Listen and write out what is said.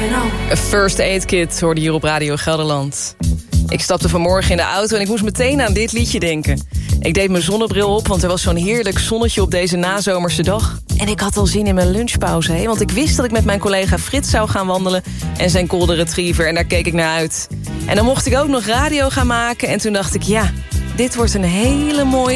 A First Aid Kit hoorde hier op Radio Gelderland. Ik stapte vanmorgen in de auto en ik moest meteen aan dit liedje denken. Ik deed mijn zonnebril op, want er was zo'n heerlijk zonnetje op deze nazomerse dag. En ik had al zin in mijn lunchpauze, hè? Want ik wist dat ik met mijn collega Frits zou gaan wandelen en zijn golden retriever. En daar keek ik naar uit. En dan mocht ik ook nog radio gaan maken. En toen dacht ik, ja, dit wordt een hele mooie